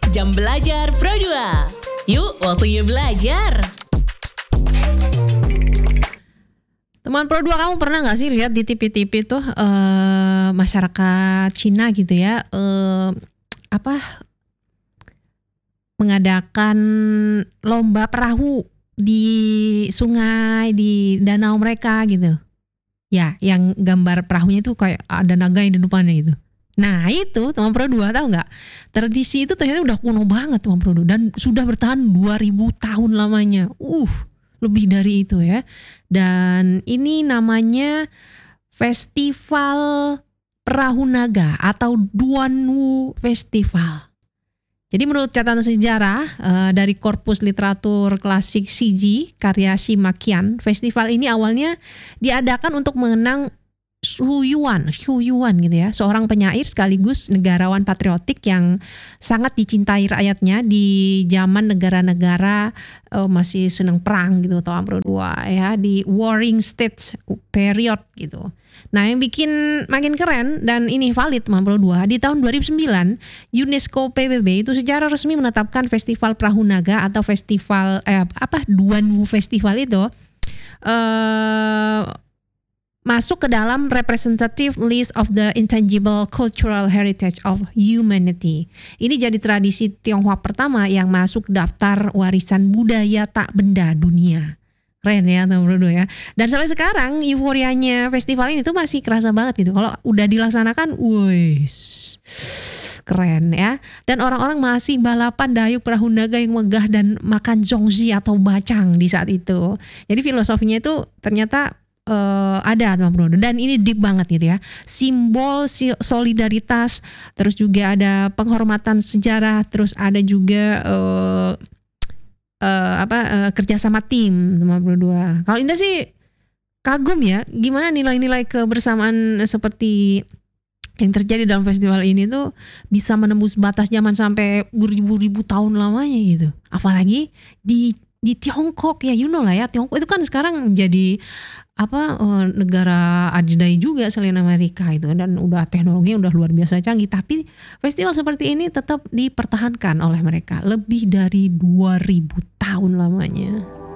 Jam Belajar Pro 2. Yuk, waktunya belajar. Teman Pro 2, kamu pernah gak sih lihat di TV-TV tuh masyarakat Cina gitu ya, mengadakan lomba perahu di sungai, di danau mereka gitu. Ya, yang gambar perahunya itu kayak ada naga yang di depannya gitu. Nah itu teman Pro 2, tahu nggak? Tradisi itu ternyata udah kuno banget teman Pro 2 dan sudah bertahan 2000 tahun lamanya. Lebih dari itu ya. Dan ini namanya Festival Perahu Naga atau Duanwu Festival. Jadi menurut catatan sejarah dari Korpus Literatur Klasik Siji karya Sima Qian, festival ini awalnya diadakan untuk mengenang Xu Yuan gitu ya, seorang penyair sekaligus negarawan patriotik yang sangat dicintai rakyatnya di zaman negara-negara masih senang perang gitu, tahun Pro 2 ya, di Warring States period gitu. Nah yang bikin makin keren dan ini valid teman Pro 2, di tahun 2009 UNESCO PBB itu secara resmi menetapkan Festival Perahu Naga atau festival Duanwu Festival itu masuk ke dalam representative list of the intangible cultural heritage of humanity. Ini jadi tradisi Tionghoa pertama yang masuk daftar warisan budaya tak benda dunia. Keren ya teman Bro ya. Dan sampai sekarang euforianya festival ini tuh masih kerasa banget gitu. Kalau udah dilaksanakan, keren ya. Dan orang-orang masih balapan dayung perahu naga yang megah dan makan zongzi atau bacang di saat itu. Jadi filosofinya itu ternyata ada teman Bro, dan ini deep banget gitu ya, simbol solidaritas, terus juga ada penghormatan sejarah, terus ada juga kerjasama tim teman Bro 2. Kalau Indah sih kagum ya, gimana nilai-nilai kebersamaan seperti yang terjadi dalam festival ini tuh bisa menembus batas zaman sampai beribu-ribu tahun lamanya gitu. Apalagi di Tiongkok ya, lah ya, Tiongkok itu kan sekarang jadi negara adidaya juga selain Amerika itu, dan udah teknologinya udah luar biasa canggih, tapi festival seperti ini tetap dipertahankan oleh mereka lebih dari 2000 tahun lamanya.